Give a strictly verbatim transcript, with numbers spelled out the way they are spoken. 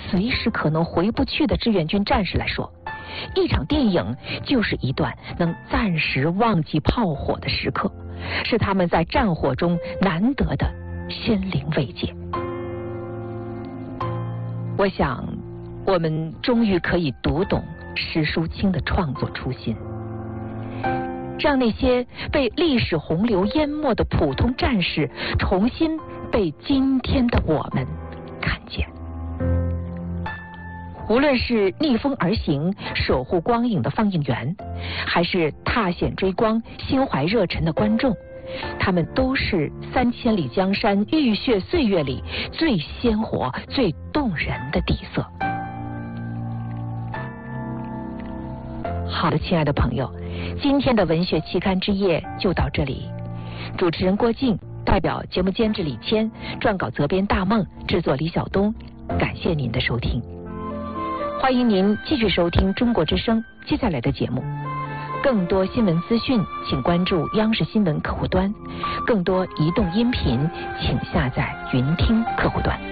随时可能回不去的志愿军战士来说，一场电影就是一段能暂时忘记炮火的时刻，是他们在战火中难得的心灵慰藉。我想，我们终于可以读懂石淑清的创作初心，让那些被历史洪流淹没的普通战士重新被今天的我们看见。无论是逆风而行守护光影的放映员，还是踏险追光心怀热忱的观众，他们都是三千里江山浴血岁月里最鲜活最动人的底色。好的，亲爱的朋友，今天的文学期刊之夜就到这里。主持人郭靖，代表节目监制李谦，撰稿责编大梦，制作李晓东，感谢您的收听。欢迎您继续收听中国之声接下来的节目。更多新闻资讯请关注央视新闻客户端，更多移动音频请下载云听客户端。